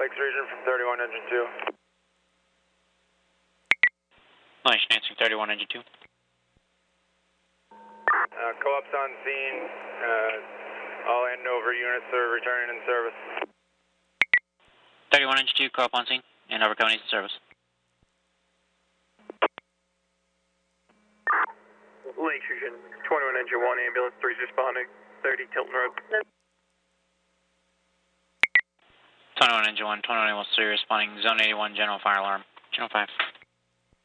Lakes region from 31 engine 2. Nice, answering 31 engine 2. Co-ops on scene. All Andover units are returning in service. 31 engine 2, co-op on scene. Andover Company's in service. Lakes region 21 engine 1, ambulance 3's responding. 30 Tilton Road. 21 engine 1, 21 ambulance 3 responding. Zone 81, general fire alarm. Channel 5.